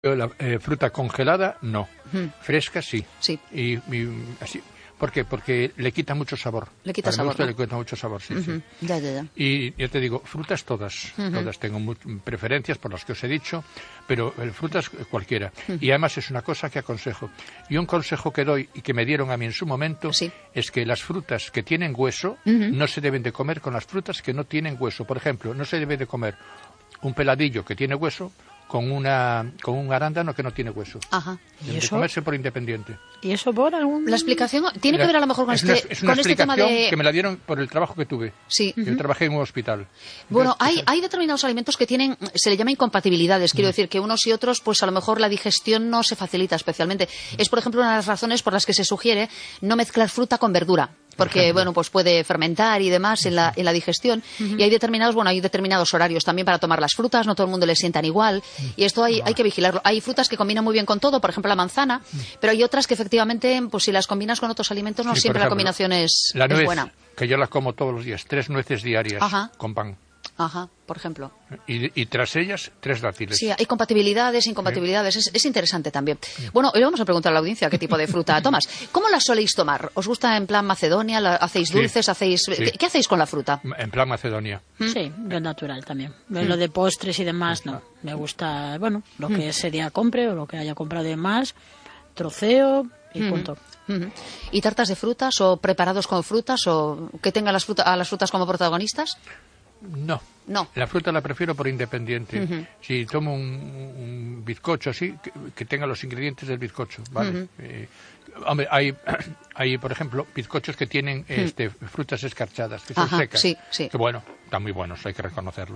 La fruta congelada, no. Fresca, sí. Sí. Y así. ¿Por qué? Porque le quita mucho sabor. Le quita sabor, ¿no? Le quita mucho sabor, sí, sí. Ya. Y yo te digo, frutas todas. Todas tengo preferencias por las que os he dicho, pero frutas cualquiera. Y además es una cosa que aconsejo. Y un consejo que doy y que me dieron a mí en su momento es que las frutas que tienen hueso no se deben de comer con las frutas que no tienen hueso. Por ejemplo, no se debe de comer un peladillo que tiene hueso con un arándano que no tiene hueso. Ajá. Debe de comerse por independiente. ¿Y eso por algún...? La explicación tiene que ver a lo mejor con es una este tema de... que me la dieron por el trabajo que tuve. Sí. Yo trabajé en un hospital. Bueno, hay determinados alimentos que tienen, se le llama incompatibilidades. Quiero decir que unos y otros, pues a lo mejor la digestión no se facilita especialmente. Es, por ejemplo, una de las razones por las que se sugiere no mezclar fruta con verdura. Porque, bueno, pues puede fermentar y demás en la digestión. Y hay determinados horarios también para tomar las frutas. No todo el mundo le sientan igual. Y esto hay que vigilarlo. Hay frutas que combinan muy bien con todo, por ejemplo la manzana, pero hay otras que efectivamente, pues si las combinas con otros alimentos, no siempre la combinación es buena. Que yo la como todos los días, 3 nueces diarias con pan. Ajá, por ejemplo. Y tras ellas, 3 dátiles. Sí, hay compatibilidades, incompatibilidades. Es interesante también. Bueno, hoy vamos a preguntar a la audiencia qué tipo de fruta tomas. ¿Cómo la soléis tomar? ¿Os gusta en plan Macedonia? ¿Hacéis dulces? ¿Qué hacéis con la fruta? En plan Macedonia. Sí, yo natural también. Lo de postres y demás, no. Me gusta, bueno, lo que ese día compre o lo que haya comprado de más, troceo y punto. ¿Y tartas de frutas o preparados con frutas o que tengan a las frutas como protagonistas? No. No. La fruta la prefiero por independiente. Si tomo un bizcocho así, que tenga los ingredientes del bizcocho, ¿vale? Hombre, hay, por ejemplo, bizcochos que tienen frutas escarchadas, que son secas. Sí. Que bueno, están muy buenos, hay que reconocerlo.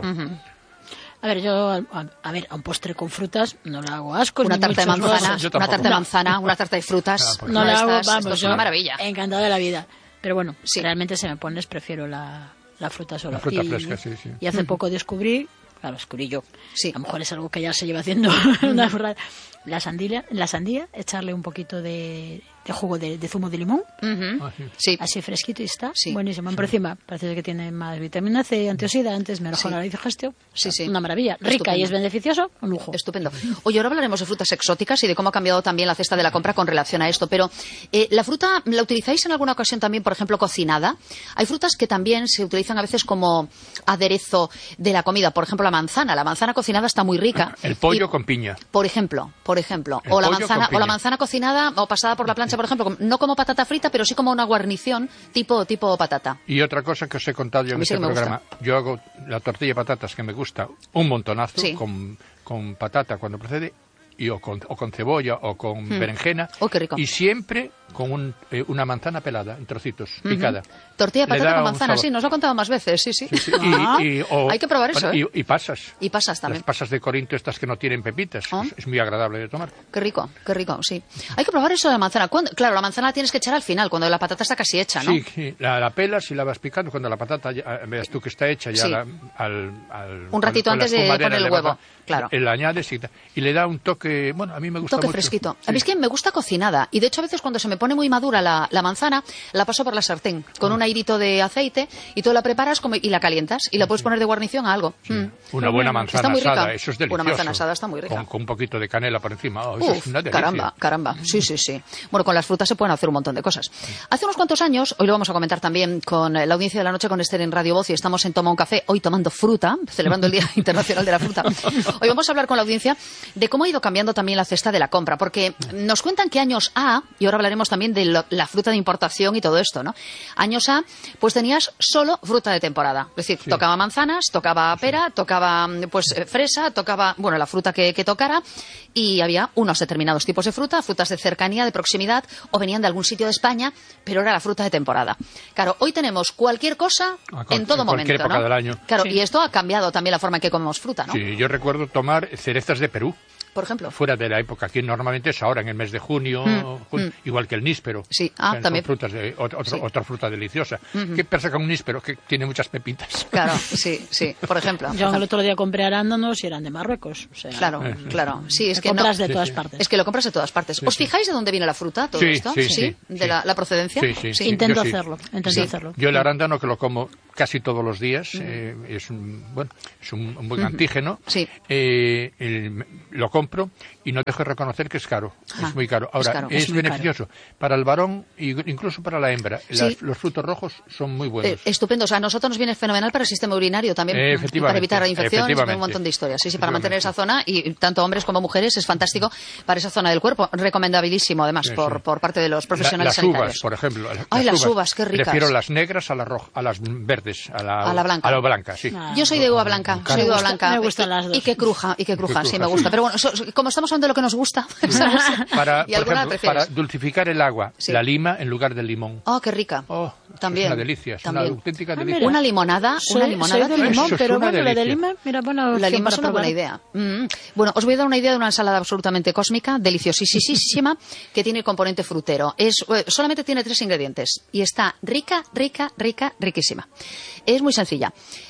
A ver, yo a un postre con frutas no le hago asco. Una tarta de manzana, una tarta de frutas. No le hago, esto es una maravilla. Encantado de la vida. Pero bueno, realmente si me pones, prefiero la fruta sola. La fruta fresca, sí. Y hace poco descubrí yo. Sí. A lo mejor es algo que ya se lleva haciendo la sandía, echarle un poquito de jugo de zumo de limón, así fresquito y está buenísimo. Por encima parece que tiene más vitamina C, antioxidantes, mejora la digestión. Una maravilla, rica. Estupendo. Y es beneficioso, un lujo. Estupendo. Hoy ahora hablaremos de frutas exóticas y de cómo ha cambiado también la cesta de la compra con relación a esto, pero ¿la fruta la utilizáis en alguna ocasión también, por ejemplo, cocinada? Hay frutas que también se utilizan a veces como aderezo de la comida, por ejemplo la manzana cocinada está muy rica. El pollo con piña. Por ejemplo. O la manzana cocinada o pasada por la plancha, por ejemplo, no como patata frita, pero sí como una guarnición tipo patata. Y otra cosa que os he contado yo en este programa, yo hago la tortilla de patatas que me gusta un montonazo, con patata cuando procede, o con cebolla o con berenjena. ¡Oh, qué rico! Y siempre con una manzana pelada en trocitos, picada. Tortilla de patata con manzana, sí, nos lo he contado más veces, sí. Hay que probar eso, Y pasas. Y pasas también. Las pasas de Corinto, estas que no tienen pepitas, es muy agradable de tomar. Qué rico, sí. Hay que probar eso de la manzana. Claro, la manzana la tienes que echar al final, cuando la patata está casi hecha, ¿no? Sí, la pelas y la vas picando cuando la patata, veas tú que está hecha ya un ratito antes de poner el huevo, claro. La añades y le da un toque, bueno, a mí me gusta mucho. Un toque fresquito. A mí es que me gusta cocinada, y de hecho a veces cuando se me pone muy madura la manzana, la paso por la sartén con un airito de aceite y tú la preparas y la calientas y la puedes poner de guarnición a algo. Una buena manzana asada, eso es delicioso. Una manzana asada está muy rica. Con un poquito de canela por encima. Eso es una delicia. Caramba. Sí. Bueno, con las frutas se pueden hacer un montón de cosas. Hace unos cuantos años, hoy lo vamos a comentar también con la audiencia de la noche con Esther en Radio Voz y estamos en Toma un Café, hoy tomando fruta, celebrando el Día Internacional de la Fruta. Hoy vamos a hablar con la audiencia de cómo ha ido cambiando también la cesta de la compra, porque nos cuentan que años A, y ahora hablaremos también de la fruta de importación y todo esto, ¿no? Años A, pues tenías solo fruta de temporada. Es decir, tocaba manzanas, tocaba pera, tocaba fresa, tocaba, la fruta que tocara, y había unos determinados tipos de frutas de cercanía, de proximidad, o venían de algún sitio de España, pero era la fruta de temporada. Claro, hoy tenemos cualquier cosa en todo momento, cualquier época del año. Claro, y esto ha cambiado también la forma en que comemos fruta, ¿no? Sí, yo recuerdo tomar cerezas de Perú. Por ejemplo. Fuera de la época, aquí normalmente es ahora, en el mes de junio, igual que el níspero. Sí, también. Frutas otra fruta deliciosa. ¿Qué pasa con un níspero? Que tiene muchas pepitas. Claro, sí, por ejemplo. Yo el otro día compré arándanos y eran de Marruecos. O sea, claro. Sí, es que compras de todas partes. Es que lo compras de todas partes. ¿Os fijáis de dónde viene la fruta, todo esto? Sí. ¿De la procedencia? Sí. Intento hacerlo. Yo el arándano, que lo como casi todos los días, es un buen antígeno. Sí. Lo compro compro y no dejo de reconocer que es caro. Es muy caro. Ahora, es beneficioso para el varón e incluso para la hembra. Los frutos rojos son muy buenos. Estupendo. O sea, a nosotros nos viene fenomenal para el sistema urinario también, para evitar infecciones, un montón de historias. Sí, para mantener esa zona, y tanto hombres como mujeres, es fantástico para esa zona del cuerpo. Recomendabilísimo, además, por parte de los profesionales sanitarios. Las uvas, por ejemplo. Las uvas, qué ricas. Prefiero las negras a las verdes, a la blanca. A la blanca, sí. Yo soy de uva blanca. Me gustan las dos. Y que cruja, sí, me gusta. Pero bueno, como estamos hablando de lo que nos gusta, para dulcificar el agua, la lima en lugar del limón. Oh, qué rica. También. Es una delicia, es una auténtica delicia. Una limonada. Soy de limón, pero bueno, la de lima, mira, bueno, la lima es una buena idea. Bueno, os voy a dar una idea de una ensalada absolutamente cósmica, deliciosísima, que tiene componente frutero. Solamente tiene 3 ingredientes y está riquísima. Es muy sencilla.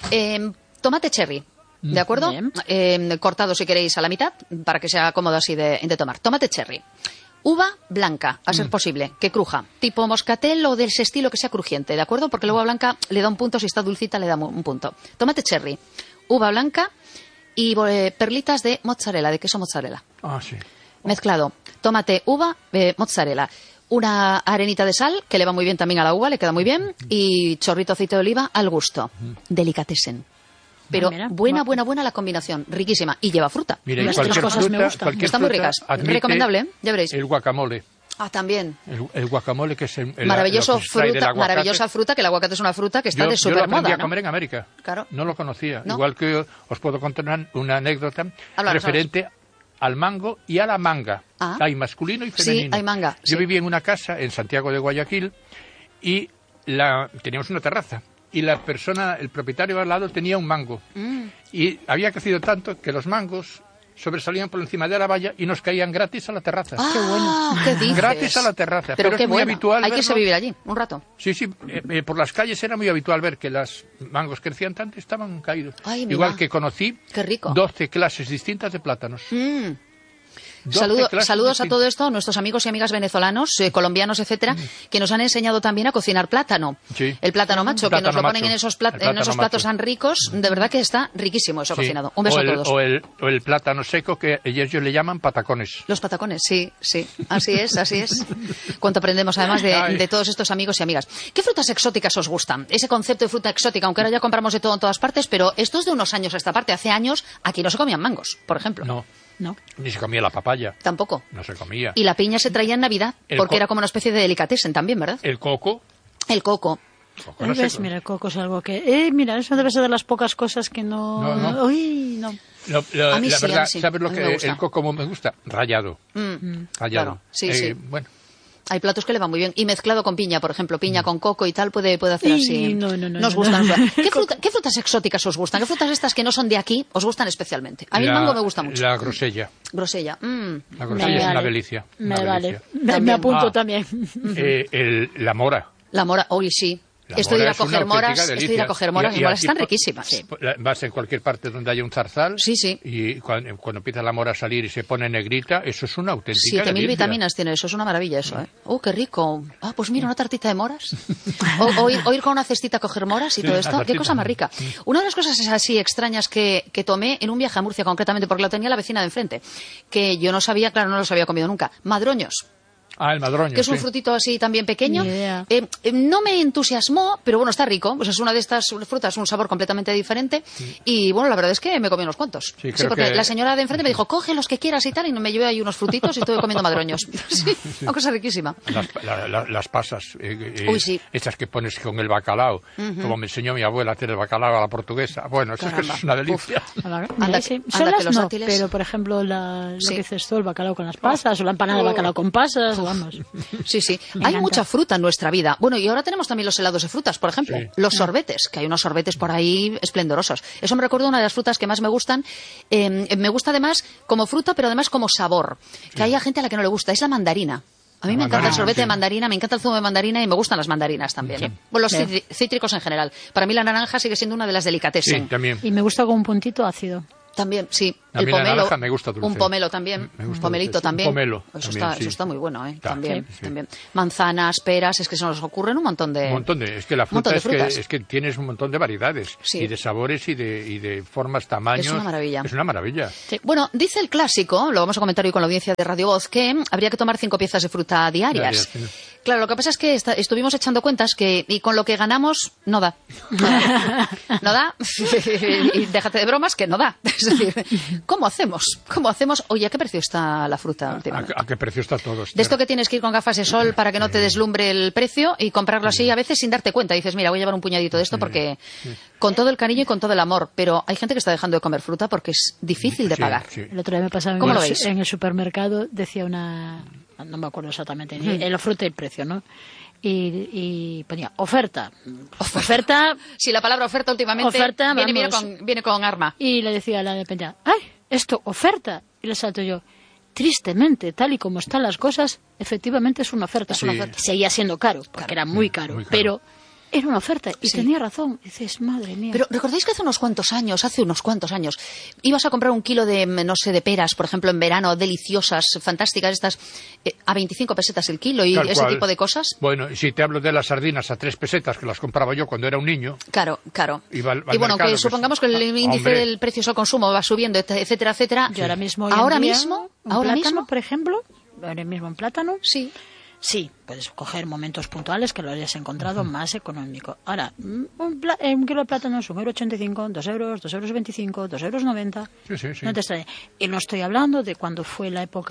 Tomate cherry. ¿De acuerdo? Cortado, si queréis, a la mitad, para que sea cómodo así de tomar. Tomate cherry. Uva blanca, a ser posible, que cruja. Tipo moscatel o de ese estilo, que sea crujiente, ¿de acuerdo? Porque la uva blanca le da un punto, si está dulcita le da un punto. Tomate cherry, uva blanca y perlitas de mozzarella, de queso mozzarella. Sí. Mezclado. Tomate, uva, mozzarella. Una arenita de sal, que le va muy bien también a la uva, le queda muy bien. Y chorrito aceite de oliva al gusto. Delicatessen. Pero buena la combinación, riquísima. Y lleva fruta. Mira, cualquier cosas me gustan. Están muy ricas. Recomendable, ya veréis. El guacamole. También. El guacamole, que es maravillosa fruta, que el aguacate es una fruta que está de súper moda. Yo lo aprendí a comer en América. Claro. No lo conocía. ¿No? Igual que os puedo contar una anécdota referente al mango y a la manga. Hay masculino y femenino. Sí, hay manga. Yo vivía en una casa en Santiago de Guayaquil y teníamos una terraza. Y el propietario al lado tenía un mango. Y había crecido tanto que los mangos sobresalían por encima de la valla y nos caían gratis a la terraza. ¡Qué bueno! ¿Qué dices? Gratis a la terraza. Pero qué es muy habitual Hay que irse a vivir allí, un rato. Sí, por las calles era muy habitual ver que los mangos crecían tanto y estaban caídos. Igual que conocí 12 clases distintas de plátanos. Saludos a todo esto, a nuestros amigos y amigas venezolanos, colombianos, etcétera, que nos han enseñado también a cocinar plátano. Sí. El plátano macho, que nos lo ponen en esos platos tan ricos. De verdad que está riquísimo eso cocinado. Un beso a todos. O el plátano seco, que ellos le llaman patacones. Los patacones, sí. Así es. Cuánto aprendemos además de todos estos amigos y amigas. ¿Qué frutas exóticas os gustan? Ese concepto de fruta exótica, aunque ahora ya compramos de todo en todas partes, pero esto es de unos años a esta parte. Hace años aquí no se comían mangos, por ejemplo. No. Ni se comía la papaya. Tampoco. No se comía. Y la piña se traía en Navidad, porque era como una especie de delicatessen también, ¿verdad? El coco. ¿Ves? Mira, el coco es algo que... mira, eso debe ser de las pocas cosas que no... Uy, no. A mí la sí, verdad, sí. ¿sabes lo que el coco me gusta? Rallado. Rallado. Claro. Sí. Bueno. Hay platos que le van muy bien. Y mezclado con piña, por ejemplo, piña con coco y tal, puede hacer así. No. Nos gustan. ¿Qué frutas exóticas os gustan? ¿Qué frutas estas que no son de aquí os gustan especialmente? A mí el mango me gusta mucho. La grosella. Grosella. La grosella es una delicia. Vale. Me apunto también. La mora. La mora, hoy sí. Estoy ir a coger moras, las moras están riquísimas. Vas en cualquier parte donde haya un zarzal. Sí. Y cuando empieza la mora a salir y se pone negrita, eso es una auténtica 7.000 vitaminas tiene eso, es una maravilla eso, ¿eh? Qué rico. Pues mira, una tartita de moras. o ir con una cestita a coger moras y todo esto. Qué cosa más rica. Una de las cosas así extrañas que tomé en un viaje a Murcia concretamente, porque lo tenía la vecina de enfrente, que yo no sabía, claro, no los había comido nunca. Madroños. El madroño, que es un frutito así también pequeño. No me entusiasmó, pero bueno, está rico. Pues es una de estas frutas, un sabor completamente diferente. Y bueno, la verdad es que me comí unos cuantos. Sí, porque la señora de enfrente me dijo, coge los que quieras y tal, y me llevé ahí unos frutitos y estuve comiendo madroños. Una cosa riquísima. Las pasas, sí. Estas que pones con el bacalao, como me enseñó mi abuela a hacer el bacalao a la portuguesa. Bueno, eso es una delicia. Solas no, pero por ejemplo, lo que dices tú, el bacalao con las pasas, o la empanada de bacalao con pasas. Vamos. Sí. Hay mucha fruta en nuestra vida. Bueno, y ahora tenemos también los helados de frutas, por ejemplo. Los sorbetes, que hay unos sorbetes por ahí esplendorosos. Eso me recuerda una de las frutas que más me gustan. Me gusta además como fruta, pero además como sabor. Que hay gente a la que no le gusta. Es la mandarina. A mí me encanta el sorbete de mandarina, me encanta el zumo de mandarina y me gustan las mandarinas también. Bueno, los cítricos en general. Para mí la naranja sigue siendo una de las delicatessen. Sí, también. Y me gusta con un puntito ácido. También, sí. A mí la naranja me gusta dulce. Un pomelo también. Un pomelito también. Un pomelo. Eso también, está muy bueno, ¿eh? También, sí. también. Manzanas, peras, es que se nos ocurren un montón de... Es que la fruta es que tienes un montón de variedades. Sí. Y de sabores y de formas, tamaños. Es una maravilla. Es una maravilla. Sí. Bueno, dice el clásico, lo vamos a comentar hoy con la audiencia de Radio Voz, que habría que tomar 5 piezas de fruta diarias. Sí. Claro, lo que pasa es que estuvimos echando cuentas y con lo que ganamos no da. No da. Y déjate de bromas, que no da. Es decir, ¿cómo hacemos? Oye, ¿a qué precio está la fruta últimamente? ¿A qué precio está todo? De esto que tienes que ir con gafas de sol para que no te deslumbre el precio y comprarlo así a veces sin darte cuenta. Dices, mira, voy a llevar un puñadito de esto porque con todo el cariño y con todo el amor. Pero hay gente que está dejando de comer fruta porque es difícil de pagar. Sí. El otro día me pasaba en el supermercado, decía no me acuerdo exactamente, en la fruta y el precio, ¿no? Y ponía oferta. Sí, la palabra oferta últimamente viene con arma. Y le decía a la dependiente, ¡ay, esto, oferta! Y le salto yo, tristemente, tal y como están las cosas, efectivamente es una oferta. Sí. Seguía siendo caro, porque era muy caro, pero era una oferta y tenía razón. Y dices, madre mía. Pero ¿recordáis que hace unos cuantos años, ibas a comprar un kilo de, no sé, de peras, por ejemplo, en verano, deliciosas, fantásticas, estas, a 25 pesetas el kilo y Tal ese cual. tipo de cosas? Bueno, y si te hablo de las sardinas a 3 pesetas, que las compraba yo cuando era un niño. Claro. Y bueno, mercado, que supongamos que el índice del precio al consumo va subiendo, etcétera, etcétera. Yo ahora mismo, por ejemplo, ahora mismo en plátano, sí, puedes coger momentos puntuales que lo hayas encontrado más económico. Ahora, un kilo de plátano es 1,85 €, 2 euros, 2,25 €, 2,90 €. Sí. No te extrañe. Y no estoy hablando de cuando fue la época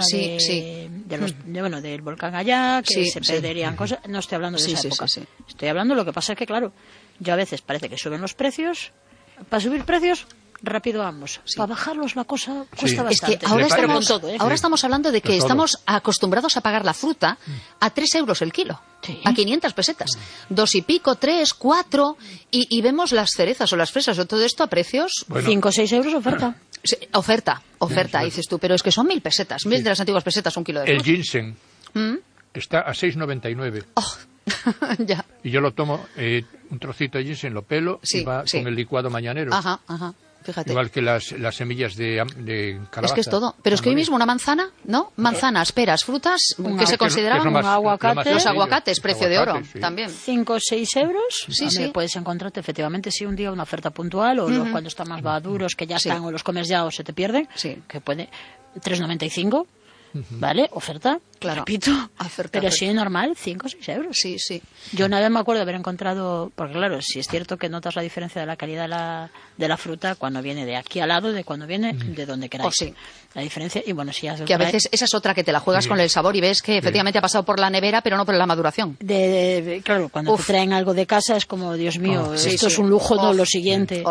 del volcán allá, que se perderían cosas. No estoy hablando de esa época. Estoy hablando, lo que pasa es que, claro, yo a veces parece que suben los precios. Para subir precios, rápido vamos. Para bajarlos la cosa cuesta bastante. Es que ahora estamos hablando de que estamos acostumbrados a pagar la fruta a 3 euros el kilo, a 500 pesetas. 2 y pico, 3, 4, y vemos las cerezas o las fresas o todo esto a precios... 5 o 6 euros oferta. Sí, oferta, dices tú, pero es que son 1.000 pesetas, 1.000 de las antiguas pesetas un kilo de fruta. El ginseng está a 6,99. Ya. Y yo lo tomo, un trocito de ginseng, lo pelo y va con el licuado mañanero. Ajá. Fíjate. Igual que las semillas de calabaza. Es que es todo. Pero es que hoy mismo una manzana, ¿no? Manzanas, peras, frutas, que se consideran un aguacate. Los aguacates, precio de oro, también. 5 o 6 euros. Sí. Puedes encontrarte efectivamente un día una oferta puntual o cuando están más maduros, que ya están o los comes ya o se te pierden. Que puede 3,95. ¿Vale? Oferta, claro. Repito. Pero si es normal, 5 o 6 euros. Sí. Yo una vez me acuerdo de haber encontrado, porque claro, si es cierto que notas la diferencia de la calidad de la fruta cuando viene de aquí al lado, de cuando viene de donde queráis. La diferencia, y bueno, si que a veces esa es otra que te la juegas con el sabor y ves que efectivamente ha pasado por la nevera, pero no por la maduración. Claro, cuando te traen algo de casa es como, Dios mío, esto es un lujo, no lo siguiente.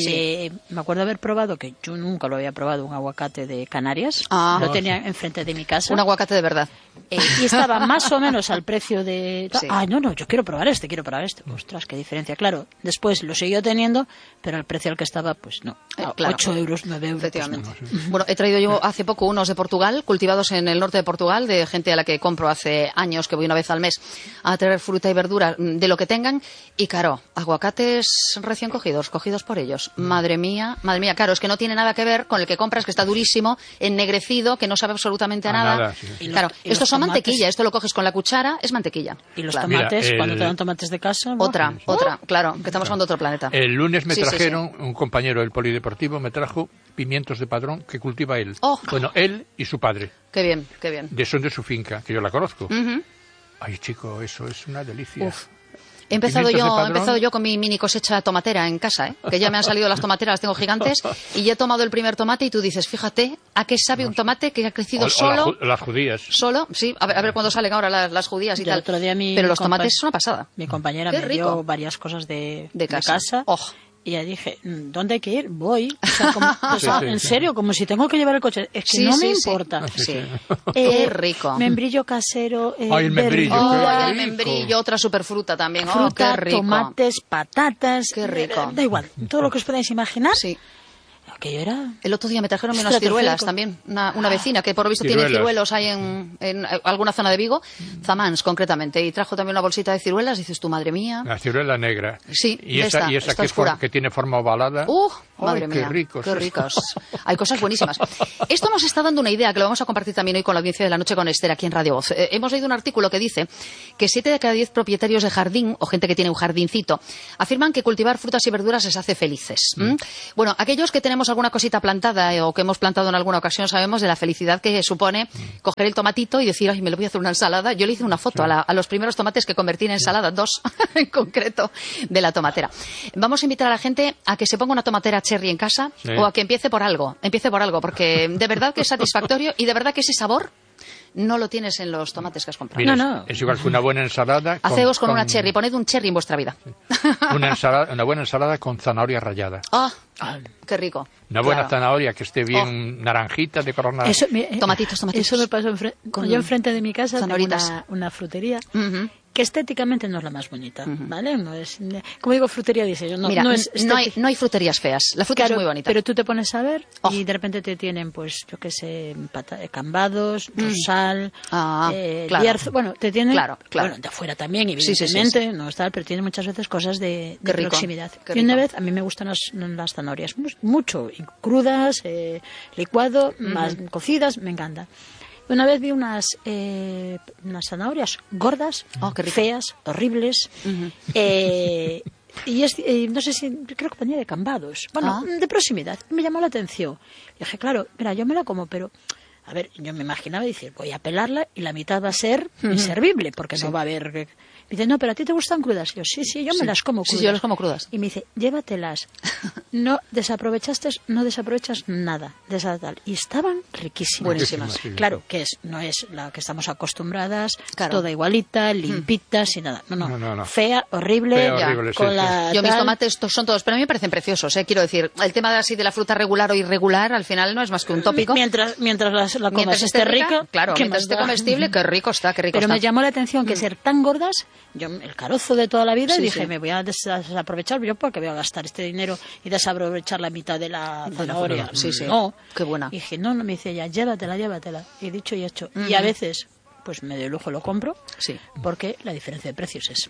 Me acuerdo de haber probado, que yo nunca lo había probado, un aguacate de Canarias. Lo tenía enfrente de mi casa. Un aguacate de verdad. Y estaba más o menos al precio de... No, yo quiero probar este. Ostras, qué diferencia. Claro, después lo siguió teniendo, pero al precio al que estaba, pues no. 8 euros, 9 euros. Efectivamente. Bueno, he traído yo hace poco unos de Portugal, cultivados en el norte de Portugal, de gente a la que compro hace años, que voy una vez al mes a traer fruta y verdura de lo que tengan. Y claro, aguacates recién cogidos por ellos. Madre mía, claro, es que no tiene nada que ver con el que compras, que está durísimo, ennegrecido, que no sabe absolutamente a nada. Claro, estos son mantequilla, esto lo coges con la cuchara, es mantequilla. Y los tomates, cuando te dan tomates de casa... Otra, claro, que estamos hablando de otro planeta. El lunes me trajeron, un compañero del polideportivo me trajo pimientos de Padrón que cultiva él. Bueno, él y su padre. Qué bien. Son de su finca, que yo la conozco. Ay, chico, eso es una delicia. He empezado yo con mi mini cosecha tomatera en casa, que ya me han salido las tomateras, las tengo gigantes, y ya he tomado el primer tomate y tú dices, fíjate, ¿a qué sabe un tomate que ha crecido solo? Las judías. Solo, sí, a ver cuándo salen ahora las judías y tal. Otro día pero los tomates son una pasada. Mi compañera me dio varias cosas de casa. Y ya dije, ¿dónde hay que ir? Voy. O sea, en serio, como si tengo que llevar el coche. Es que no me importa. Qué rico. Membrillo casero. El membrillo. El membrillo, otra superfruta también. Fruta, qué rico. Tomates, patatas. Qué rico. Da igual, todo lo que os podáis imaginar. Sí. Aquello era... El otro día me trajeron unas ciruelas también. Una vecina que por lo visto tiene ciruelos ahí en alguna zona de Vigo, Zamans concretamente, y trajo también una bolsita de ciruelas. Dices tú, madre mía. La ciruela negra. Sí, y esa que tiene forma ovalada. Madre mía, qué ricos. Qué ricos. Hay cosas buenísimas. Esto nos está dando una idea que lo vamos a compartir también hoy con la audiencia de la noche con Esther aquí en Radio Voz. Hemos leído un artículo que dice que 7 de cada 10 propietarios de jardín o gente que tiene un jardincito afirman que cultivar frutas y verduras les hace felices. Bueno, aquellos que tenemos alguna cosita plantada o que hemos plantado en alguna ocasión sabemos de la felicidad que supone coger el tomatito y decir, ay, me lo voy a hacer una ensalada. Yo le hice una foto a los primeros tomates que convertí en ensalada, 2 en concreto, de la tomatera. Vamos a invitar a la gente a que se ponga una tomatera cherry en casa o a que empiece por algo, porque de verdad que es satisfactorio y de verdad que ese sabor no lo tienes en los tomates que has comprado. Mira, no. Es igual que una buena ensalada. Haceos con una cherry, poned un cherry en vuestra vida. Sí. Una buena ensalada con zanahoria rallada. Qué rico. Una buena zanahoria que esté bien naranjita de color naranja. Tomatitos. Eso me pasó yo enfrente de mi casa tengo una frutería. Que estéticamente no es la más bonita, ¿vale? No es, como digo, frutería diseño. Mira, no hay fruterías feas. La fruta es muy bonita. Pero tú te pones a ver y de repente te tienen, pues, yo qué sé, cambados, rosal, bierzo. Bueno, te tienen, claro. Bueno, de afuera también, evidentemente, sí. no está, pero tiene muchas veces cosas de rico, proximidad. Y una vez, a mí me gustan las zanahorias mucho, y crudas, licuado, más cocidas, me encanta. Una vez vi unas zanahorias gordas, feas, horribles, y no sé si, creo que ponía de cambados, bueno, de proximidad. Me llamó la atención. Y dije, claro, mira, yo me la como, pero... A ver, yo me imaginaba decir, voy a pelarla y la mitad va a ser inservible, porque no va a haber... Me dice, no, pero ¿a ti te gustan crudas? Y yo, sí, yo me las como crudas. Sí, yo las como crudas. Y me dice, llévatelas. No desaprovechas nada de esa tal. Y estaban riquísimas. Buenísimas. Claro, que no es la que estamos acostumbradas, toda igualita, limpita, sin nada. No. Fea, horrible. Yo mis tomates son todos, pero a mí me parecen preciosos, quiero decir, el tema de la fruta regular o irregular, al final no es más que un tópico. Mientras la comas esté rica, claro, mientras esté comestible, qué rico está. Pero me llamó la atención que ser tan gordas, yo el carozo de toda la vida, dije, me voy a desaprovechar, yo porque voy a gastar este dinero y desaprovechar la mitad de la zanahoria. No, qué buena. Y dije, no, me dice ella, llévatela. Y dicho y hecho. Y a veces, pues me doy lujo, lo compro, porque la diferencia de precios es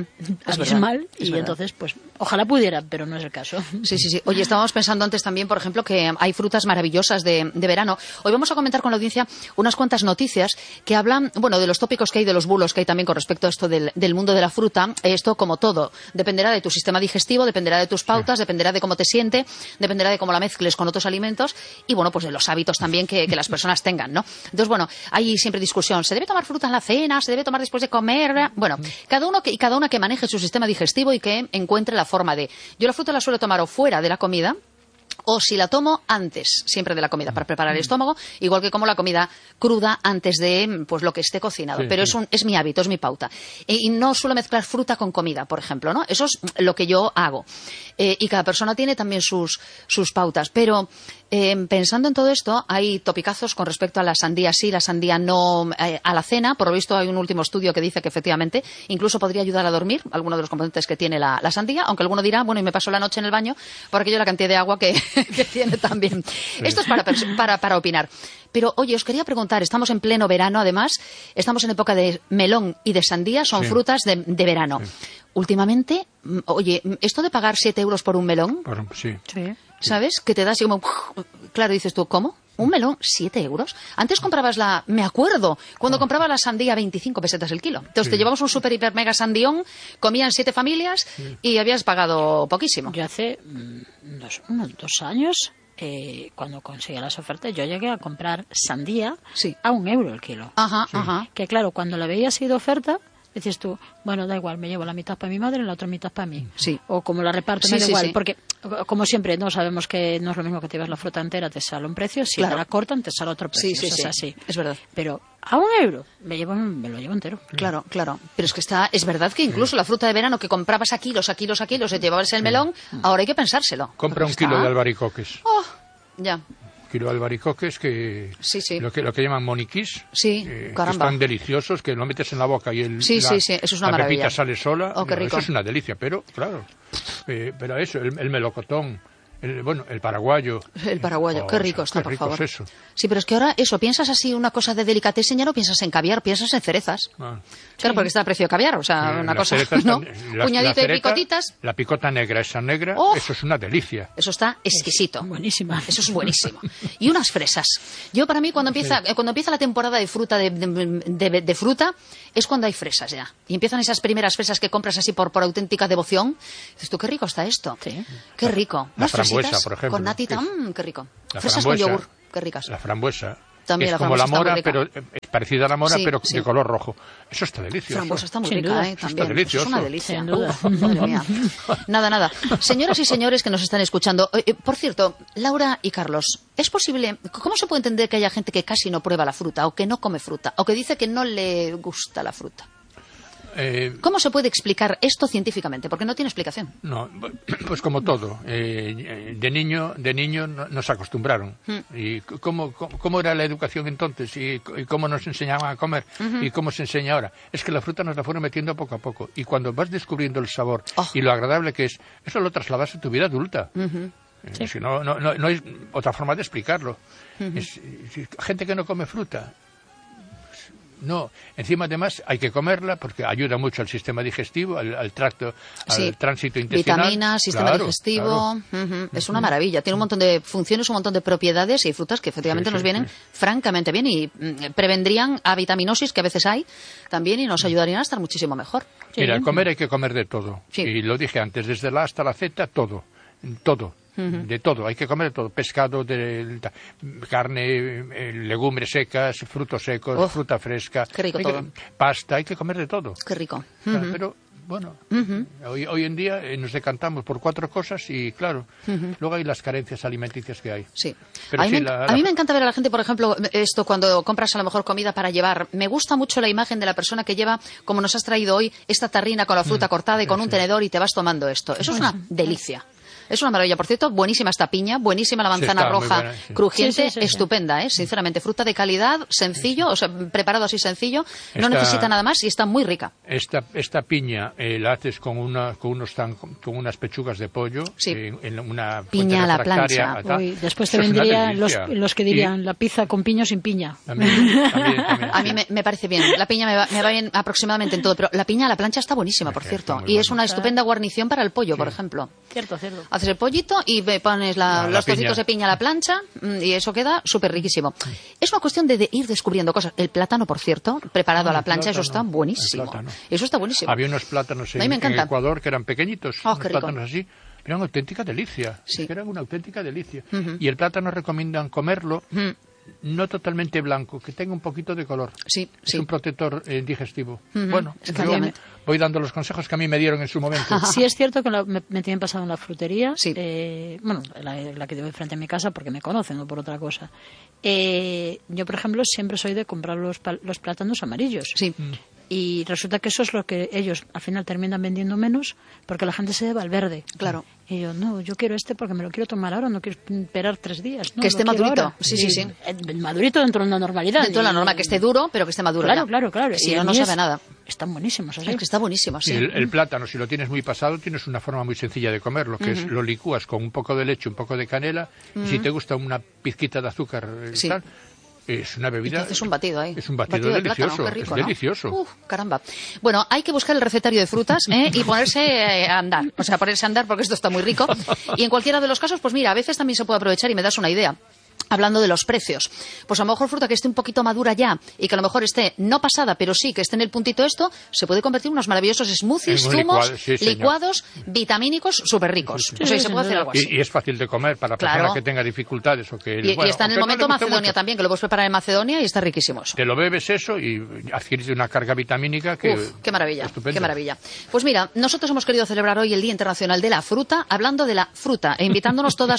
abismal, y entonces, pues, ojalá pudiera, pero no es el caso. Sí. Oye, estábamos pensando antes también, por ejemplo, que hay frutas maravillosas de verano. Hoy vamos a comentar con la audiencia unas cuantas noticias que hablan, bueno, de los tópicos que hay, de los bulos que hay también con respecto a esto del mundo de la fruta. Esto, como todo, dependerá de tu sistema digestivo, dependerá de tus pautas, dependerá de cómo te siente, dependerá de cómo la mezcles con otros alimentos y, bueno, pues de los hábitos también que las personas tengan, ¿no? Entonces, bueno, hay siempre discusión. ¿Se debe tomar fruta en la cena? ¿Se debe tomar después de comer? Bueno, cada una que maneje su sistema digestivo y que encuentre la forma de... Yo la fruta la suelo tomar o fuera de la comida, o si la tomo antes, siempre de la comida, para preparar el estómago, igual que como la comida cruda antes de pues lo que esté cocinado. Pero es mi hábito, es mi pauta. Y no suelo mezclar fruta con comida, por ejemplo, ¿no? Eso es lo que yo hago. Y cada persona tiene también sus pautas. Pero pensando en todo esto, hay topicazos con respecto a la sandía sí, la sandía no a la cena. Por lo visto hay un último estudio que dice que efectivamente incluso podría ayudar a dormir, algunos de los componentes que tiene la sandía, aunque alguno dirá, bueno, y me paso la noche en el baño por aquello la cantidad de agua que tiene también. Esto es para opinar. Pero, oye, os quería preguntar, estamos en pleno verano, además, estamos en época de melón y de sandía, son frutas de verano. Últimamente, oye, esto de pagar 7 euros por un melón, ¿sabes? Que te da así como... Claro, dices tú, ¿cómo? ¿Un melón? 7 euros. Antes comprabas me acuerdo, cuando compraba la sandía 25 pesetas el kilo. Entonces te llevamos un super hiper mega sandión, comían 7 familias y habías pagado poquísimo. Yo hace unos 2 años, cuando conseguía las ofertas, yo llegué a comprar sandía a 1 euro el kilo. Que claro, cuando la veía así de oferta, dices tú, bueno, da igual, me llevo la mitad para mi madre y la otra mitad para mí. O como la reparto, me da igual. Porque, como siempre, no sabemos que no es lo mismo que te llevas la fruta entera, te sale un precio. Si te la cortan, te sale otro precio. Es así. Es verdad. Pero a 1 euro me lo llevo entero. Claro. Pero es que es verdad que incluso la fruta de verano que comprabas a kilos, y llevabas el melón, ahora hay que pensárselo. Compra un kilo de albaricoques. Ya. Kilo de albaricoques que lo que llaman moniquís, que están deliciosos, que lo metes en la boca y eso es una maravilla. Pepita sale sola. Qué rico. Eso es una delicia, pero claro, pero eso, el melocotón, El paraguayo. El paraguayo, qué rico está, por favor. Es eso. Sí, pero es que ahora eso, piensas así una cosa de delicatessen, ya no piensas en caviar, piensas en cerezas. Claro, porque está a precio de caviar, o sea, una cosa, ¿no? Puñadito de picotitas. La picota negra, esa negra, eso es una delicia. Eso está exquisito. Buenísima. Eso es buenísimo. Y unas fresas. Yo, para mí, cuando empieza la temporada de fruta, de fruta, es cuando hay fresas ya. Y empiezan esas primeras fresas que compras así por auténtica devoción. Dices tú, qué rico está esto. Sí. Qué rico. La frambuesa, por ejemplo. Con natita, qué rico. Fresas con yogur, qué ricas. La frambuesa. También es como la mora, pero es parecida a la mora, pero de color rojo. Eso está delicioso. Frambuesa está muy rica, también. Está delicioso. Es una delicia. Sin duda. Madre mía. Nada. Señoras y señores que nos están escuchando, por cierto, Laura y Carlos, ¿es posible, cómo se puede entender que haya gente que casi no prueba la fruta, o que no come fruta, o que dice que no le gusta la fruta? ¿Cómo se puede explicar esto científicamente? Porque no tiene explicación. No, pues como todo. De niño nos acostumbraron. ¿Y cómo era la educación entonces? ¿Y cómo nos enseñaban a comer? ¿Y cómo se enseña ahora? Es que la fruta nos la fueron metiendo poco a poco. Y cuando vas descubriendo el sabor y lo agradable que es, eso lo trasladas a tu vida adulta. Sí. Si no hay otra forma de explicarlo. Gente que no come fruta. No, encima además hay que comerla porque ayuda mucho al sistema digestivo, al tracto, al tránsito intestinal. Vitaminas, sistema digestivo, es una maravilla. Tiene un montón de funciones, un montón de propiedades y hay frutas que efectivamente nos vienen francamente bien y prevendrían avitaminosis que a veces hay también y nos ayudarían a estar muchísimo mejor. Mira, comer hay que comer de todo. Y lo dije antes, desde la A hasta la Z, todo. De todo, hay que comer de todo, pescado, carne, legumbres secas, frutos secos, fruta fresca, qué rico todo. Pasta, hay que comer de todo. Qué rico. Pero bueno, hoy en día nos decantamos por 4 cosas y claro, luego hay las carencias alimenticias que hay. Sí. Pero a mí me encanta ver a la gente, por ejemplo, esto cuando compras a lo mejor comida para llevar. Me gusta mucho la imagen de la persona que lleva, como nos has traído hoy, esta tarrina con la fruta cortada y con un tenedor y te vas tomando esto. Eso es una delicia. Es una maravilla. Por cierto, buenísima esta piña, buenísima la manzana roja buena, crujiente, estupenda, sinceramente. Fruta de calidad, sencillo, o sea, preparado así sencillo, no necesita nada más y está muy rica. Esta piña la haces con unas pechugas de pollo, en una piña a la plancha. Uy, después te vendrían los que dirían la pizza con piña o sin piña. También. A mí me parece bien. La piña me va bien aproximadamente en todo, pero la piña a la plancha está buenísima, por cierto. Y es una estupenda guarnición para el pollo, por ejemplo. Cierto. Haces el pollito y pones los trocitos de piña a la plancha y eso queda súper riquísimo. Es una cuestión de ir descubriendo cosas. El plátano, por cierto, preparado a la plancha, eso está buenísimo. Eso está buenísimo. Había unos plátanos en Ecuador que eran pequeñitos, unos plátanos así. Eran una auténtica delicia. Eran una auténtica delicia. Y el plátano recomiendan comerlo no totalmente blanco, que tenga un poquito de color. Es un protector digestivo. Bueno, voy dando los consejos que a mí me dieron en su momento. Sí, es cierto que me tienen pasado en la frutería. Bueno, la que tengo frente a mi casa porque me conocen, no por otra cosa. Yo, por ejemplo, siempre soy de comprar los plátanos amarillos. Y resulta que eso es lo que ellos al final terminan vendiendo menos porque la gente se deba al verde. Claro. Y yo, no, yo quiero porque me lo quiero tomar ahora, no quiero esperar 3 días. No, que esté madurito. Ahora. Sí. Madurito dentro de la normalidad. Dentro de la norma, que esté duro, pero que esté maduro. Claro. Si no sabe nada. Están buenísimos. Es que está buenísimo, sí. El plátano, si lo tienes muy pasado, tienes una forma muy sencilla de comerlo, que es lo licúas con un poco de leche, un poco de canela, y si te gusta una pizquita de azúcar tal, es una bebida. Es un batido ahí. Es un batido delicioso. Plátano, rico, es delicioso. Caramba. Bueno, hay que buscar el recetario de frutas y ponerse a andar. O sea, ponerse a andar porque esto está muy rico. Y en cualquiera de los casos, pues mira, a veces también se puede aprovechar y me das una idea. Hablando de los precios, pues a lo mejor fruta que esté un poquito madura ya y que a lo mejor esté no pasada, pero sí que esté en el puntito esto, se puede convertir en unos maravillosos smoothies, zumos, licuados, vitamínicos, súper ricos. O sea, se puede hacer algo así. Y es fácil de comer para personas que tenga dificultades. Y está en el momento Macedonia también, que lo puedes preparar en Macedonia y está riquísimo eso. Te lo bebes eso y adquieres una carga vitamínica que... qué maravilla, qué maravilla. Pues mira, nosotros hemos querido celebrar hoy el Día Internacional de la Fruta, hablando de la fruta e invitándonos todos,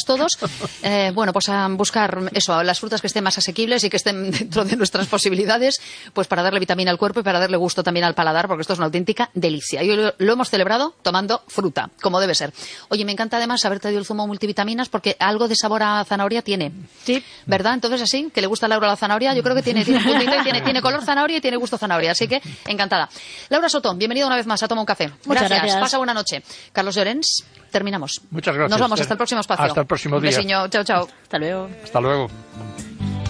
pues a buscar eso, las frutas que estén más asequibles y que estén dentro de nuestras posibilidades, pues para darle vitamina al cuerpo y para darle gusto también al paladar, porque esto es una auténtica delicia. Y hoy lo hemos celebrado tomando fruta, como debe ser. Oye, me encanta además haberte dio el zumo multivitaminas porque algo de sabor a zanahoria tiene. Sí. ¿Verdad? Entonces así, que le gusta a Laura la zanahoria, yo creo que tiene color zanahoria y tiene gusto zanahoria, así que encantada. Laura Soto, bienvenida una vez más a Toma un Café. Muchas gracias. Pasa buena noche. Carlos Llorens. terminamos. Muchas gracias. Nos vamos hasta el próximo espacio. Hasta el próximo día. Un besiño. Chao, chao. Hasta luego. Hasta luego.